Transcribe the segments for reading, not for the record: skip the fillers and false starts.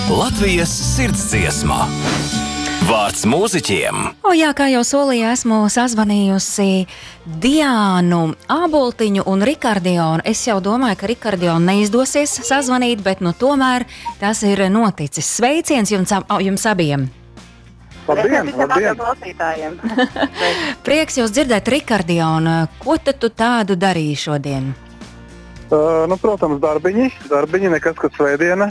Latvijas sirdsdziesma. Vārds mūziķiem. Jā, kā jau solīju, esmu sazvanījusi Diānu Āboltiņu un Rikardionu. Es jau domāju, ka Rikardionu neizdosies sazvanīt, bet tomēr tas ir noticis. Sveiciens jums abiem! Labdien! Prieks jūs dzirdēt, Rikardionu. Ko tad tu tādu darīji šodien? Protams, darbiņi, nekas, kad svētdiena,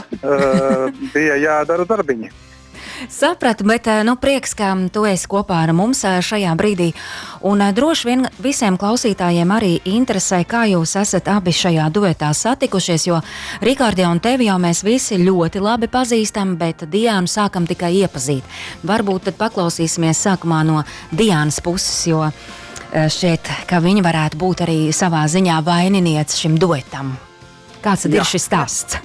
bija jādara darbiņi. Sapratu, bet prieks, ka tu esi kopā ar mums šajā brīdī. Un droši vien visiem klausītājiem arī interesē, kā jūs esat abi šajā duetā satikušies, jo Rikardi un tevi jau mēs visi ļoti labi pazīstam, bet Diānu sākam tikai iepazīt. Varbūt tad paklausīsimies sākumā no Diānas puses, jo šķiet, ka viņa varētu būt arī savā ziņā vaininiece šim duetam. Kāds tad ir šis stāsts?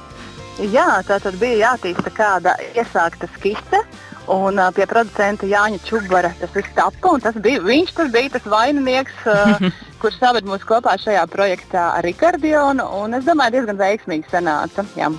Jā, tā tad bija jātīsta kāda iesākta skise, un pie producenta Jāņa Čubara tas viss tapa, un tas bija tas vaininieks, kurš saved mūs kopā šajā projektā ar Rikardionu, un es domāju, diezgan veiksmīgi sanāca. Jā.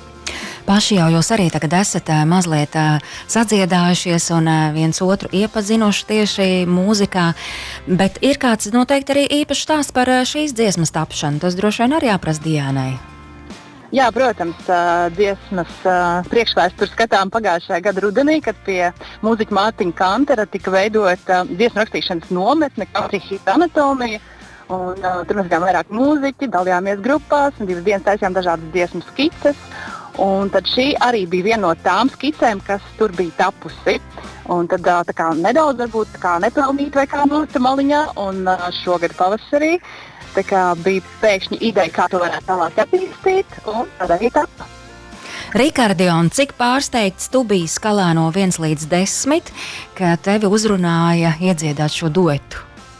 Paši jau jūs arī tagad esat mazliet sadziedājušies un viens otru iepazinuši tieši mūzikā, bet ir kāds noteikti arī īpašs stāsts par šīs dziesmas tapšanu. Tas droši vien arī jāprasa Diānai. Jā, protams, dziesmas priekšvēsturi skatām pagājušajā gada rudenī, kad pie mūziķa Mārtiņa Kantera tika veidota dziesmu rakstīšanas nometne Country Hit Anatomija. Un, tur mēs gājām vairāk mūziķi, dalījāmies grupās un 2 dienas taisījām dažādas dziesmu skices. Un tad šī arī bija viena no tām skicēm, kas tur bija tapusi. Un tad tā kā nedaudz varbūt tā kā nepelnīt vai kā nolika maliņā. Un šogad pavasarī tā kā bija pēkšņi ideja, kā to varētu tālāk attīstīt. Un tad arī tapa. Rikardion, cik pārsteigts tu biji skalā no 1 līdz 10, ka tevi uzrunāja iedziedāt šo duetu?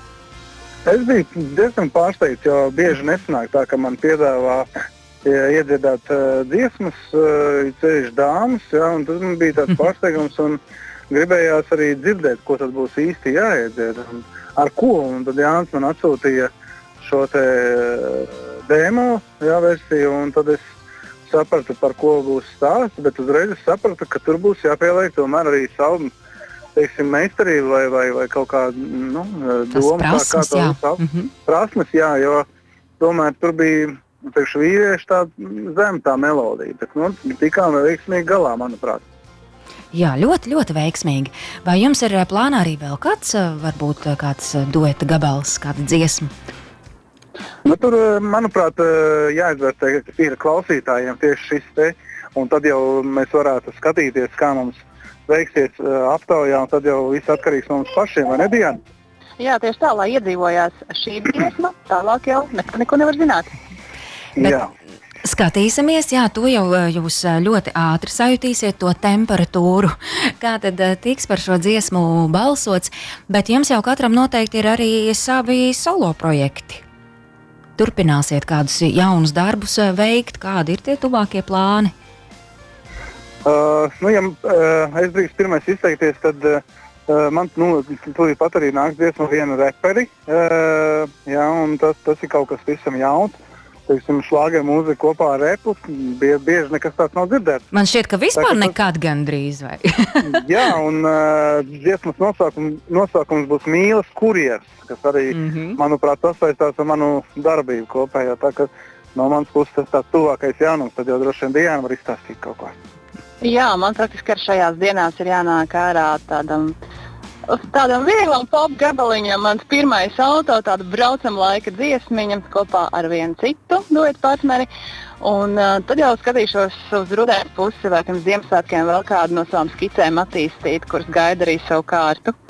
Es biju diezgan pārsteigts, jo bieži nesanāk tā, ka man piedāvā iedziedāt dziesmas, ceļš dāmas, jā, un tas man bija tāds pārsteigums, un gribējās arī dzirdēt, ko tad būs īsti jāiedzied, un ar ko, un tad Jānis man atsūtīja šo te demo, jā, versiju, un tad es sapratu, par ko būs stāsts, bet uzreiz es sapratu, ka tur būs jāpieliek tomēr arī savu, teiksim, meistarību vai kaut kādu, domu, prasmes, kā to prasmes, jā, jo tomēr tur bija priekš vīrieši tā zem tā melodija, bet tikām veiksmīgi galā, manuprāt. Jā, ļoti, ļoti veiksmīgi. Vai jums ir plānā arī vēl kāds, varbūt kāds dueta gabals, kāda dziesma? Tur, manuprāt, jāizvērtē ir klausītājiem tieši šis te, un tad jau mēs varētu skatīties, kā mums veiksies aptaujā, un tad jau viss atkarīgs no mums pašiem, vai ne, Diana? Jā, tieši tā, lai iedzīvojās šī dziesma, tālāk jau neko nevar zināt. Bet skatīsimies, jā, to jau jūs ļoti ātri sajutīsiet, to temperatūru, kā tad tiks par šo dziesmu balsots, bet jums jau katram noteikti ir arī savi solo projekti. Turpināsiet kādus jaunus darbus veikt, kādi ir tie tuvākie plāni? Es drīkst pirmais izteikties, tad man tūlīt pat arī nāks dziesma viena reperi, jā, un tas ir kaut kas visam jauns. Teiksim, šlāgeru mūzika kopā ar repu, bieži nekas tāds nav dzirdēts. Man šķiet, ka vispār nekad gandrīz, vai? Jā, un dziesmas nosaukums būs Mīlas kurjers, kas arī, manuprāt, sasaistās ar manu darbību kopējā. Tā ka no manas puses tas tāds tuvākais jaunums, tad jau droši vien Diana var izstāstīt kaut ko. Jā, man praktiski ar šajās dienās ir jānāk ārā tādam vieglam pop gabaliņam. Mans pirmais auto, tāda braucam laika dziesmiņa kopā ar vienu citu duetu partneri. Un tad jau skatīšos uz rudens pusi vai pirms Ziemassvētkiem vēl kādu no savām skicēm attīstīt, kuras gaida arī savu kārtu.